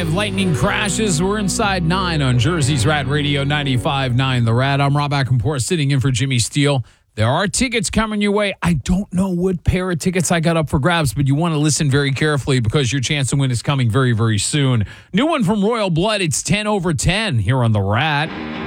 5 lightning crashes. We're inside 9 on Jersey's Rat Radio 95.9 The Rat. I'm Rob Ackenport sitting in for Jimmy Steele. There are tickets coming your way. I don't know what pair of tickets I got up for grabs, but you want to listen very carefully because your chance to win is coming very, very soon. New one from Royal Blood. It's 10 over 10 here on The Rat.